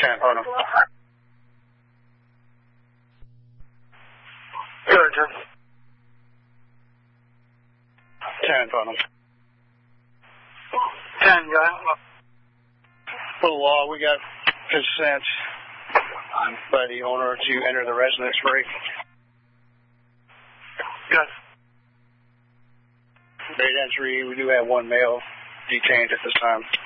10, hold on. Good, 10, hold on. 10, go ahead. For the law, we got consent by the owner to enter the residence rate. Good. Rate entry, we do have one male detained at this time.